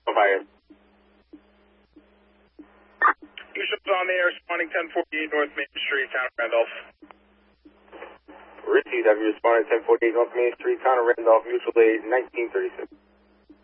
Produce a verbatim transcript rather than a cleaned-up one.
fire. Bishop's on the air, responding ten forty-eight North Main Street, Town of Randolph. Received, have you responded ten forty-eight North Main Street, Town of Randolph, mutual aid nineteen thirty-six.